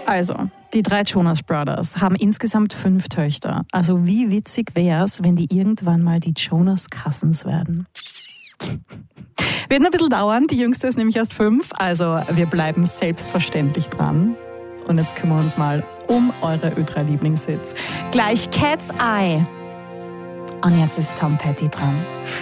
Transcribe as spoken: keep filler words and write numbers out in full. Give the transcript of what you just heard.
Also, die drei Jonas Brothers haben insgesamt fünf Töchter. Also wie witzig wär's, wenn die irgendwann mal die Jonas Cousins werden? Wird ein bisschen dauern, die jüngste ist nämlich erst fünf, also wir bleiben selbstverständlich dran. Und jetzt kümmern wir uns mal um eure Ö drei Lieblingshits. Gleich Cat's Eye. Und jetzt ist Tom Petty dran.